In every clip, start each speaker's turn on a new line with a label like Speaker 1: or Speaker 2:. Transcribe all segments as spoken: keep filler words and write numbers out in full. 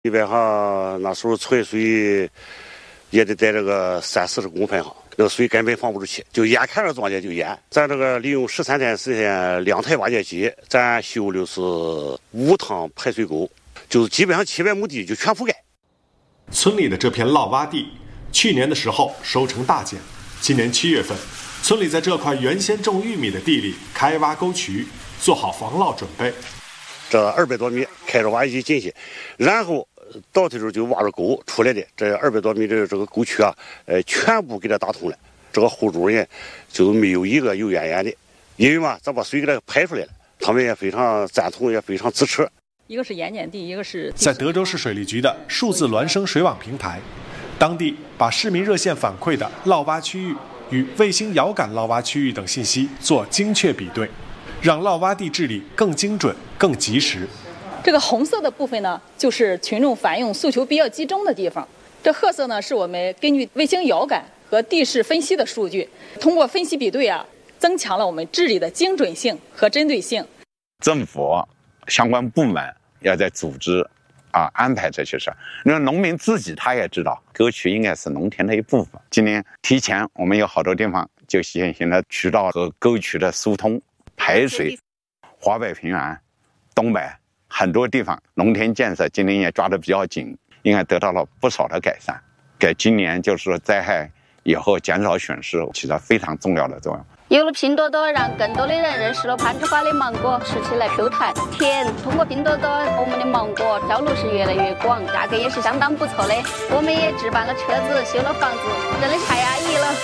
Speaker 1: 基本上那时候存水也得在这个三四十公分哈，那个水根本放不住气，就眼看着庄稼就淹。咱这个利用十三天时间两台挖掘机，咱修的是五趟排水沟，就是基本上七百亩地就全覆盖。
Speaker 2: 村里的这片涝洼地，去年的时候收成大减，今年七月份，村里在这块原先种玉米的地里开挖沟渠，做好防涝准备。
Speaker 1: 这二百多米开着挖掘机进去，然后到的时候就挖着沟出来的，这二百多米的这个沟渠啊，呃，全部给它打通了。这个户主人就没有一个有怨言的，因为嘛，咱把水给它排出来了，他们也非常赞同，也非常支持。
Speaker 3: 一个是盐碱地，一个是
Speaker 2: 在德州市水利局的数字孪生水网平台，当地把市民热线反馈的涝洼区域与卫星遥感涝洼区域等信息做精确比对，让涝洼地治理更精准、更及时。
Speaker 3: 这个红色的部分呢，就是群众反映诉求比较集中的地方。这褐色呢，是我们根据卫星遥感和地势分析的数据，通过分析比对啊，增强了我们治理的精准性和针对性。
Speaker 4: 政府相关部门要在组织啊安排这些事儿，那农民自己他也知道，沟渠应该是农田的一部分。今年提前，我们有好多地方就进行了渠道和沟渠的疏通、排水。华北平原、东北很多地方农田建设今年也抓得比较紧，应该得到了不少的改善，给今年就是说灾害以后减少损失起到非常重要的作用。
Speaker 5: 有了拼多多，让更多的人认识了攀枝花的芒果吃起来 Q 弹甜。通过拼多多，我们的芒果销路是越来越广，价格也是相当不错的。我们也置办了车子，修了房子，真的太安逸了。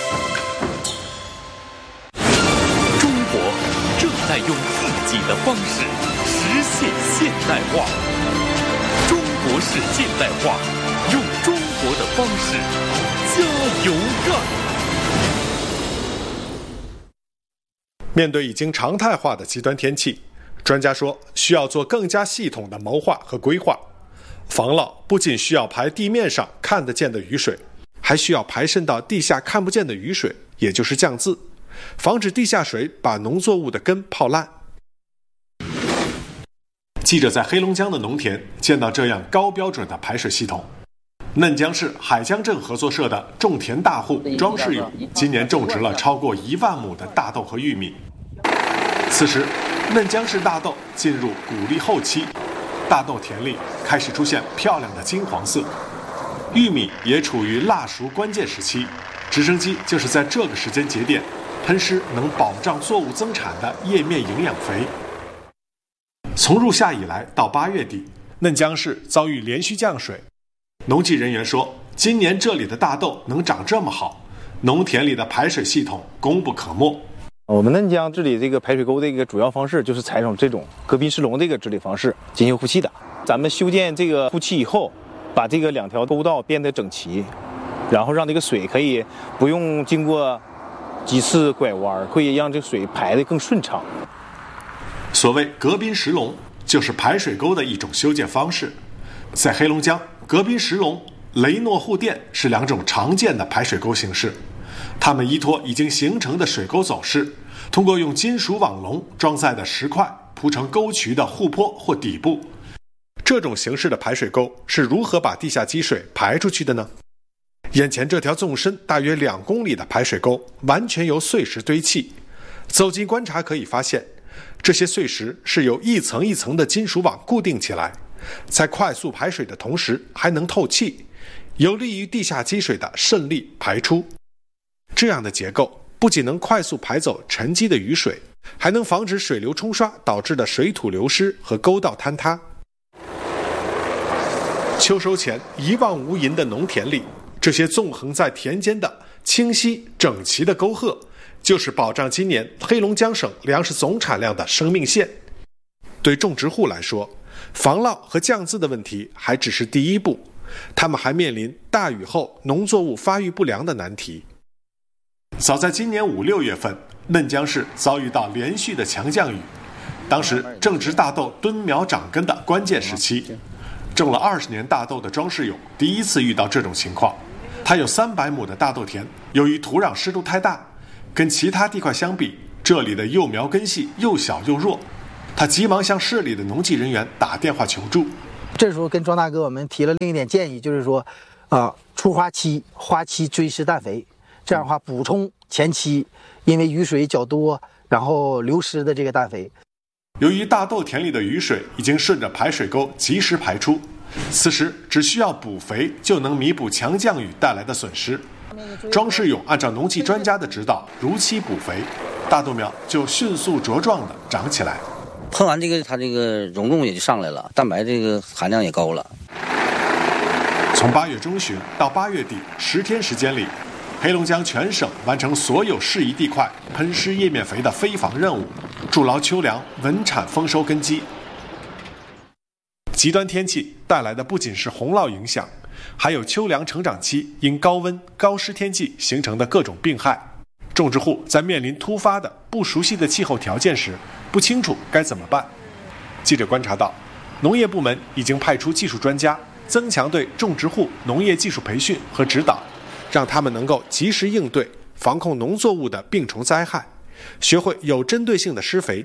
Speaker 6: 中国正在用自己的方式实现现代化。中国式现代化，用中国的方式加油干。
Speaker 2: 面对已经常态化的极端天气，专家说需要做更加系统的谋划和规划。防涝不仅需要排地面上看得见的雨水，还需要排渗到地下看不见的雨水，也就是降渍，防止地下水把农作物的根泡烂。记者在黑龙江的农田见到这样高标准的排水系统。嫩江市海江镇合作社的种田大户庄世勇今年种植了超过一万亩的大豆和玉米。此时，嫩江市大豆进入谷粒后期，大豆田里开始出现漂亮的金黄色，玉米也处于腊熟关键时期。直升机就是在这个时间节点喷施能保障作物增产的叶面营养肥。从入夏以来到八月底，嫩江市遭遇连续降水。农技人员说，今年这里的大豆能长这么好，农田里的排水系统功不可没。
Speaker 7: 我们嫩江治理这个排水沟的一个主要方式就是采用这种戈宾石龙这个治理方式进行护气的。咱们修建这个护气以后，把这个两条沟道变得整齐，然后让这个水可以不用经过几次拐弯，会让这个水排得更顺畅。
Speaker 2: 所谓戈宾石龙，就是排水沟的一种修建方式。在黑龙江，戈宾石龙、雷诺护垫是两种常见的排水沟形式。它们依托已经形成的水沟走势，通过用金属网笼装载的石块铺成沟渠的护坡或底部。这种形式的排水沟是如何把地下积水排出去的呢？眼前这条纵深大约两公里的排水沟完全由碎石堆砌，走近观察可以发现，这些碎石是由一层一层的金属网固定起来，在快速排水的同时还能透气，有利于地下积水的顺利排出。这样的结构不仅能快速排走沉积的雨水，还能防止水流冲刷导致的水土流失和沟道坍塌。秋收前一望无垠的农田里，这些纵横在田间的清晰整齐的沟壑，就是保障今年黑龙江省粮食总产量的生命线。对种植户来说，防涝和降渍的问题还只是第一步，他们还面临大雨后农作物发育不良的难题。早在今年五六月份，嫩江市遭遇到连续的强降雨，当时正值大豆蹲苗长根的关键时期。种了二十年大豆的庄世勇第一次遇到这种情况。他有三百亩的大豆田，由于土壤湿度太大，跟其他地块相比，这里的幼苗根系又小又弱。他急忙向市里的农技人员打电话求助。
Speaker 8: 这时候跟庄大哥我们提了另一点建议，就是说，啊，出花期花期追施氮肥，这样的话补充前期因为雨水较多然后流失的这个氮肥。
Speaker 2: 由于大豆田里的雨水已经顺着排水沟及时排出，此时只需要补肥就能弥补强降雨带来的损失。庄世勇按照农技专家的指导，如期补肥，大豆苗就迅速茁壮地长起来。
Speaker 9: 喷完这个，它这个容重也就上来了，蛋白这个含量也高了。
Speaker 2: 从八月中旬到八月底十天时间里，黑龙江全省完成所有适宜地块喷施叶面肥的飞防任务，筑牢秋粮稳产丰收根基。极端天气带来的不仅是洪涝影响，还有秋粮成长期因高温、高湿天气形成的各种病害。种植户在面临突发的不熟悉的气候条件时，不清楚该怎么办。记者观察到，农业部门已经派出技术专家，增强对种植户农业技术培训和指导，让他们能够及时应对防控农作物的病虫灾害，学会有针对性的施肥。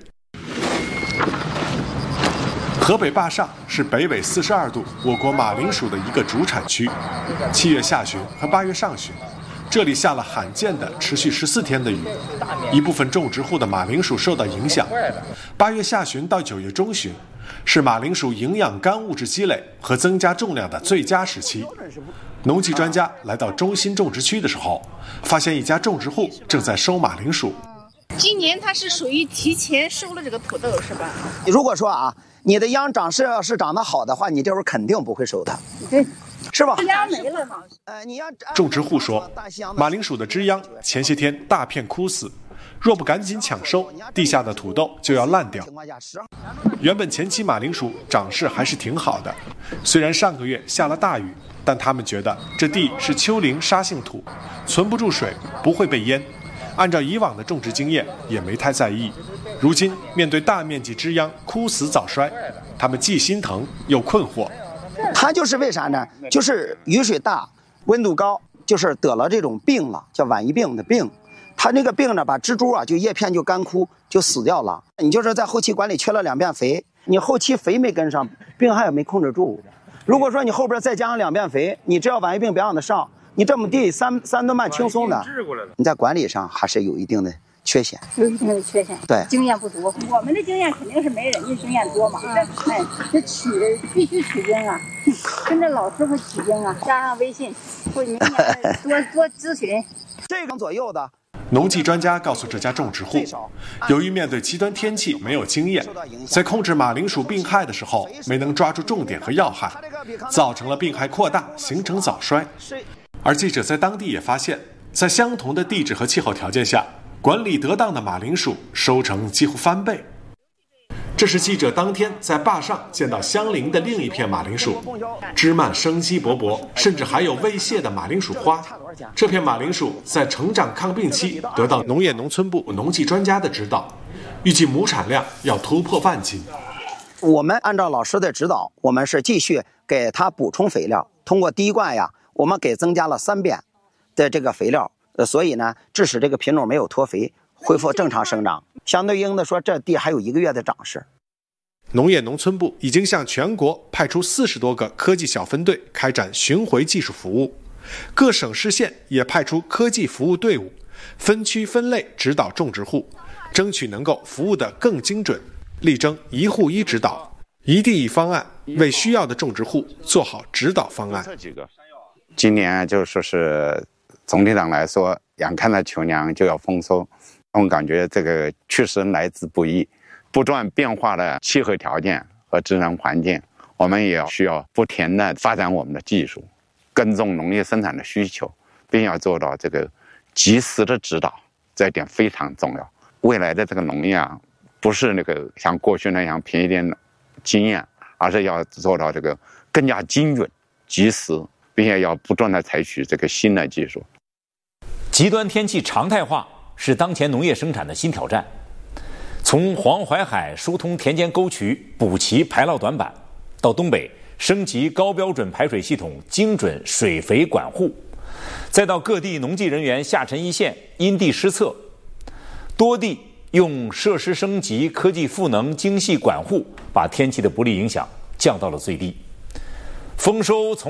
Speaker 2: 河北坝上是北纬四十二度我国马铃薯的一个主产区。七月下旬和八月上旬，这里下了罕见的持续十四天的雨，一部分种植户的马铃薯受到影响。八月下旬到九月中旬，是马铃薯营养干物质积累和增加重量的最佳时期。农技专家来到中心种植区的时候，发现一家种植户正在收马铃薯。
Speaker 10: 今年它是属于提前收了这个土豆是吧？
Speaker 11: 如果说啊，你的秧长势要是长得好的话，你这会儿肯定不会收它，对，是吧？
Speaker 10: 秧没了嘛。
Speaker 11: 呃，你要
Speaker 2: 种植户说，马铃薯的枝秧前些天大片枯死，若不赶紧抢收，地下的土豆就要烂掉。原本前期马铃薯长势还是挺好的，虽然上个月下了大雨，但他们觉得这地是丘陵沙性土，存不住水，不会被淹。按照以往的种植经验，也没太在意。如今面对大面积枝秧枯死早衰，他们既心疼又困惑。
Speaker 11: 它就是为啥呢？就是雨水大，温度高，就是得了这种病了，叫晚疫病的病。它那个病呢，把蜘蛛啊，就叶片就干枯，就死掉了。你就是在后期管理缺了两遍肥，你后期肥没跟上，病害也没控制住。如果说你后边再加上两遍肥，你只要晚疫病别让它上，你这么地三三顿半轻松的，你在管理上还是有一定的缺陷，
Speaker 10: 有一定的缺陷，
Speaker 11: 对，
Speaker 10: 经验不足。我们的经验肯定是没人家经验多嘛。哎，这取必须取经啊，跟着老师傅取经啊，加上微信，会明年多多咨询。
Speaker 11: 这个左右的。
Speaker 2: 农技专家告诉这家种植户，由于面对极端天气没有经验，在控制马铃薯病害的时候没能抓住重点和要害，造成了病害扩大，形成早衰。而记者在当地也发现，在相同的地质和气候条件下，管理得当的马铃薯收成几乎翻倍。这是记者当天在坝上见到相邻的另一片马铃薯，枝蔓生机勃勃，甚至还有未谢的马铃薯花。这片马铃薯在成长抗病期得到农业农村部农技专家的指导，预计亩产量要突破万斤。
Speaker 11: 我们按照老师的指导，我们是继续给它补充肥料，通过滴灌呀，我们给增加了三遍的这个肥料，呃，所以呢，致使这个品种没有脱肥，恢复正常生长。相对应的说，这地还有一个月的长势。
Speaker 2: 农业农村部已经向全国派出四十多个科技小分队开展巡回技术服务，各省市县也派出科技服务队伍，分区分类指导种植户，争取能够服务得更精准，力争一户一指导，一地一方案，为需要的种植户做好指导方案。
Speaker 4: 今年就说是总体上来说，眼看着秋粮就要丰收，我们感觉这个确实来之不易。不断变化的气候条件和自然环境，我们也需要不停地发展我们的技术，跟踪农业生产的需求，并要做到这个及时的指导，这一点非常重要。未来的这个农业啊，不是那个像过去那样凭一点经验，而是要做到这个更加精准、及时，并且要不断地采取这个新的技术。
Speaker 12: 极端天气常态化是当前农业生产的新挑战。从黄淮海疏通田间沟渠，补齐排涝短板，到东北升级高标准排水系统，精准水肥管护，再到各地农技人员下沉一线，因地施策，多地用设施升级、科技赋能、精细管护，把天气的不利影响降到了最低。 丰收从